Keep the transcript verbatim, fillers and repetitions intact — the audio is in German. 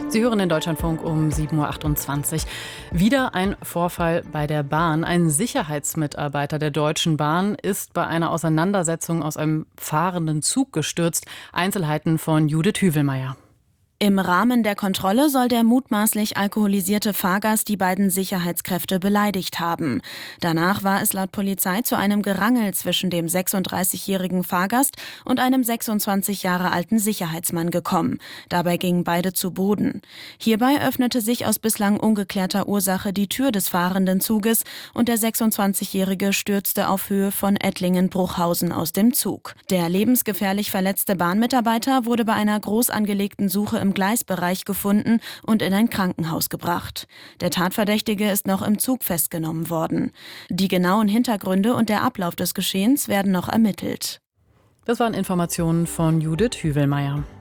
Sie hören den Deutschlandfunk um sieben Uhr achtundzwanzig. Wieder ein Vorfall bei der Bahn. Ein Sicherheitsmitarbeiter der Deutschen Bahn ist bei einer Auseinandersetzung aus einem fahrenden Zug gestürzt. Einzelheiten von Judith Hüvelmeier. Im Rahmen der Kontrolle soll der mutmaßlich alkoholisierte Fahrgast die beiden Sicherheitskräfte beleidigt haben. Danach war es laut Polizei zu einem Gerangel zwischen dem sechsunddreißigjährigen Fahrgast und einem sechsundzwanzig Jahre alten Sicherheitsmann gekommen. Dabei gingen beide zu Boden. Hierbei öffnete sich aus bislang ungeklärter Ursache die Tür des fahrenden Zuges und der sechsundzwanzigjährige stürzte auf Höhe von Ettlingen-Bruchhausen aus dem Zug. Der lebensgefährlich verletzte Bahnmitarbeiter wurde bei einer groß angelegten Suche im im Gleisbereich gefunden und in ein Krankenhaus gebracht. Der Tatverdächtige ist noch im Zug festgenommen worden. Die genauen Hintergründe und der Ablauf des Geschehens werden noch ermittelt. Das waren Informationen von Judith Hüvelmeier.